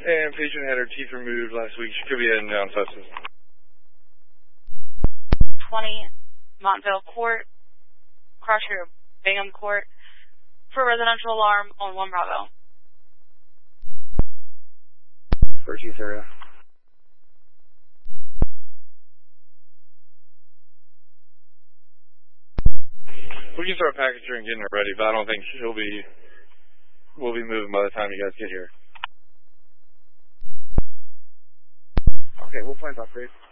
And patient had her teeth removed last week. She could be heading down sepsis. 20 Montvale Court, cross your Bingham Court, for residential alarm on 1 Bravo. First use area. We can start packaging her and getting her ready, but I don't think we'll be moving by the time you guys get here. Okay, we'll plan off, Grace.